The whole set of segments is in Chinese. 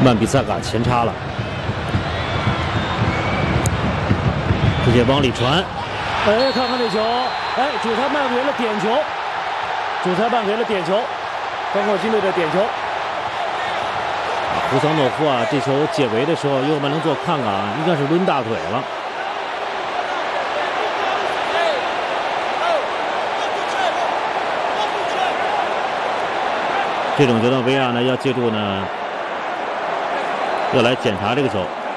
曼比萨卡前插了，直接往里传。哎，看看这球，哎，主裁判给了点球，主裁判给了点球，刚果军队的点球。胡桑诺夫啊，这球解围的时候，右门能做看看啊，应该是抡大腿了。 这种球呢，维亚呢要借助呢，要来检查这个球，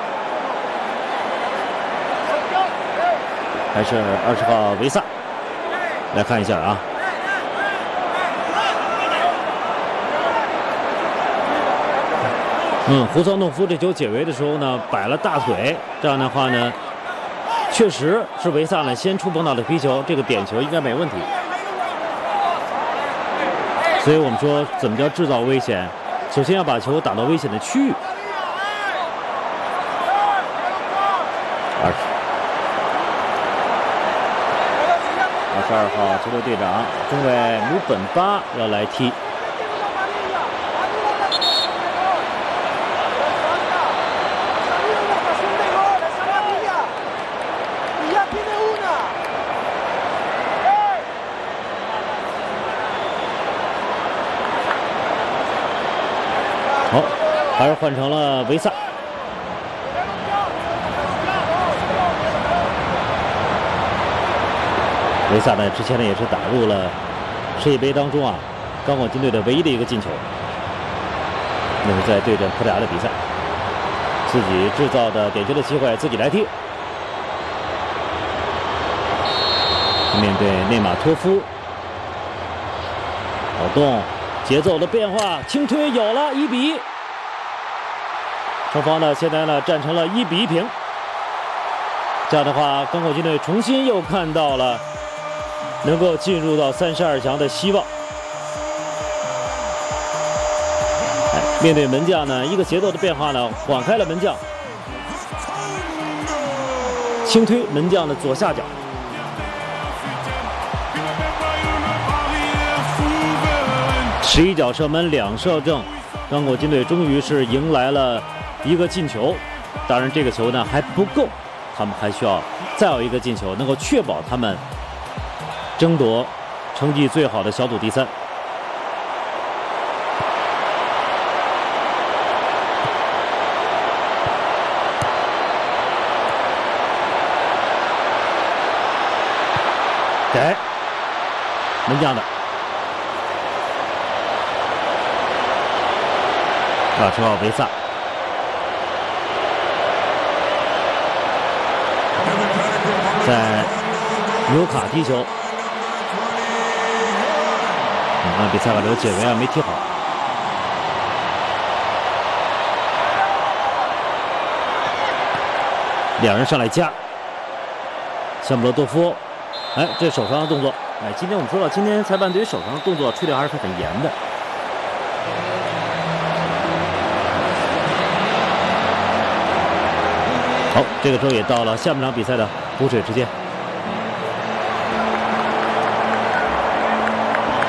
还是20号维萨，来看一下啊。胡桑诺夫这球解围的时候呢，摆了大腿，这样的话呢，确实是维萨呢先触碰到了皮球，这个点球应该没问题。 所以我们说，怎么叫制造危险？首先要把球打到危险的区域。22号球队队长中卫姆本巴要来踢。好，还是换成了维萨。维萨呢，之前呢也是打入了世界杯当中啊，刚果军队的唯一的一个进球。那是在对阵葡萄牙的比赛，自己制造的点球的机会，自己来踢。面对内马托夫，跑动。 节奏的变化，轻推有了1比1，双方呢现在呢战成了1比1平。这样的话，刚果军队重新又看到了能够进入到32强的希望。面对门将呢，一个节奏的变化呢，晃开了门将，轻推门将的左下角。 11脚射门2射正，刚果军队终于是迎来了一个进球。当然，这个球呢还不够，他们还需要再有一个进球，能够确保他们争夺成绩最好的小组第3。给门将的。 20号维萨，在纽卡踢球，你看比赛把这个解围啊没踢好，两人上来夹，夏姆罗多夫，哎，这手上的动作，哎，今天我们说了，今天裁判对于手上的动作吹的还是很严的。 好，这个时候也到了下半场比赛的补水时间。